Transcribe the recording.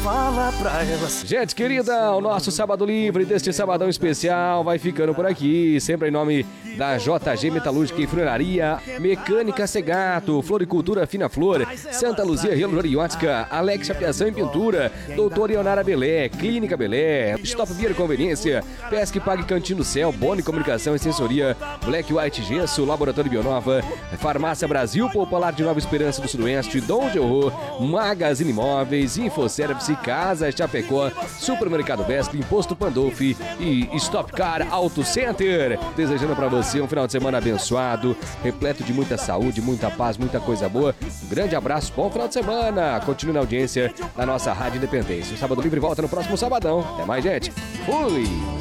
fala pra elas. Gente querida, o nosso Sábado Livre deste sabadão especial vai ficando por aqui, sempre em nome da JG Metalúrgica e Funilaria, Mecânica Segato, Floricultura Fina Flor, Santa Luzia Reloriótica, Alex Chapeação e Pintura, Doutor Ionara Belé, Clínica Belé, Stop Beer Conveniência, Pesque Pague Cantinho do Céu, Boni Comunicação e Sensoria, Black White Gesso, Laboratório Bionova, Farmácia Brasil, Popular de Nova Esperança do Sudoeste, Dom de Horror, Magazine Imóveis, Infoservice, Casa Chapecó, Supermercado Vesp, Imposto Pandolfi e Stop Car Auto Center. Desejando pra você um final de semana abençoado, repleto de muita saúde, muita paz, muita coisa boa. Um grande abraço, bom final de semana. Continue na audiência da nossa Rádio Independência. O Sábado Livre volta no próximo sabadão. Até mais, gente. Fui!